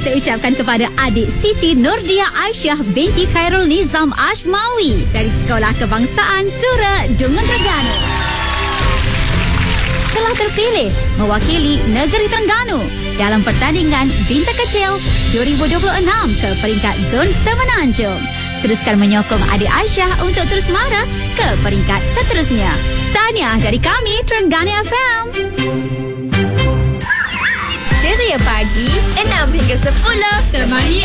kita ucapkan kepada adik Siti Nurdia Aisyah binti Khairul Nizam Ashmawi dari Sekolah Kebangsaan Sura Dungun Terengganu. Telah terpilih mewakili negeri Terengganu dalam pertandingan Bintang Kecil 2026 ke peringkat Zon Semenanjung. Teruskan menyokong adik Aisyah untuk terus mara ke peringkat seterusnya. Tahniah dari kami, Terengganu FM. Ceria pagi 6 hingga 10 temani